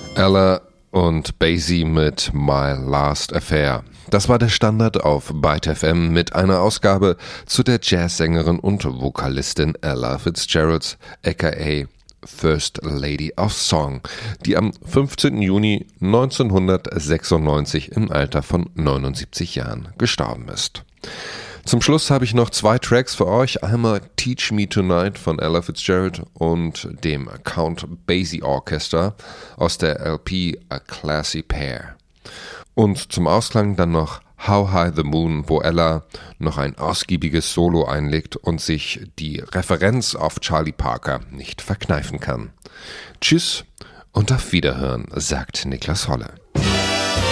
Ella und Basie mit My Last Affair. Das war der Standard auf Byte FM mit einer Ausgabe zu der Jazzsängerin und Vokalistin Ella Fitzgerald, aka First Lady of Song, die am 15. Juni 1996 im Alter von 79 Jahren gestorben ist. Zum Schluss habe ich noch 2 Tracks für euch. Einmal Teach Me Tonight von Ella Fitzgerald und dem Count Basie Orchestra aus der LP A Classy Pair. Und zum Ausklang dann noch How High the Moon, wo Ella noch ein ausgiebiges Solo einlegt und sich die Referenz auf Charlie Parker nicht verkneifen kann. Tschüss und auf Wiederhören, sagt Niklas Holle.